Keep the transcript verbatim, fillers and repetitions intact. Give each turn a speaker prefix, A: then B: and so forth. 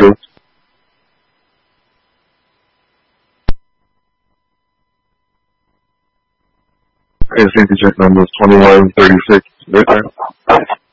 A: numbers. I can see the check numbers twenty-one thirty-six right there.